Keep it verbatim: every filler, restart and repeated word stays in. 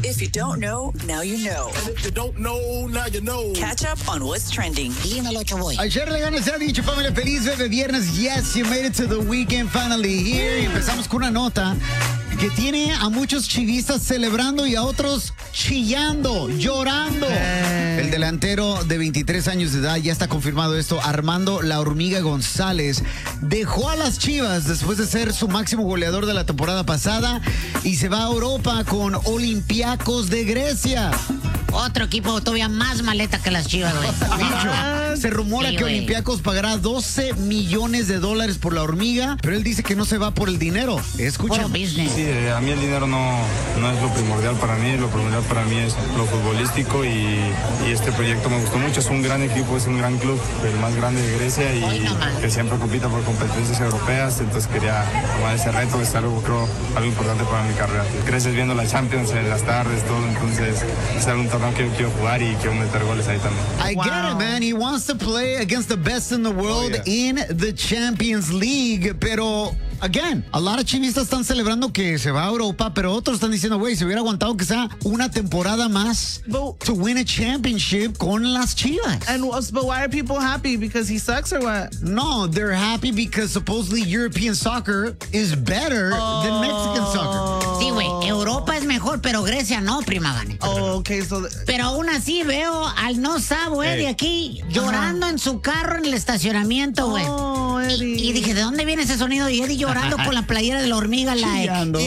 If you don't know, now you know. And if you don't know, now you know. Catch up on what's trending. Dímelo, Choboy. Ayer le ganas, se ha dicho, familia, feliz bebé viernes. Yes, you made it to the weekend finally here. Y empezamos con una nota que tiene a muchos chivistas celebrando y a otros chillando, llorando. Eh. El delantero de veintitrés años de edad, ya está confirmado esto, Armando La Hormiga González, dejó a las Chivas después de ser su máximo goleador de la temporada pasada y se va a Europa con Olympiacos de Grecia. Otro equipo todavía más maleta que las Chivas, güey. Dicho, se rumora Sí, que güey. Olympiacos pagará doce millones de dólares por La Hormiga, pero él dice que no se va por el dinero. Escucha. Puro business. Sí, eh, a mí el dinero no, no es lo primordial para mí, lo primordial para mí es lo futbolístico y, y este proyecto me gustó mucho, es un gran equipo, es un gran club, el más grande de Grecia y Hoy nomás. que siempre compita por competencias europeas, entonces quería tomar ese reto, es algo, creo, algo importante para mi carrera. Creces viendo la Champions en las tardes, todo, entonces es un torneo que yo quiero jugar y quiero meter goles ahí también. I Wow. get it, man. He wants to play against the best in the world Oh, yeah. in the Champions League. Pero, again, a lot of chivistas están celebrando que se va a Europa, pero otros están diciendo, güey, se hubiera aguantado que sea una temporada más But- to win a championship con las Chivas. And but why are people happy? Because he sucks or what? No, they're happy because supposedly European soccer is better than Mexican soccer. Sí, güey. Europa es mejor, pero Grecia no, prima gane. Oh, okay, so th- Pero aún así veo al no sabo, eh, de aquí llorando en su carro en el estacionamiento, güey. Oh, y, Eddie. y dije, ¿de dónde viene ese sonido? Y Eddie llorando con la playera de la hormiga, like. Chillando.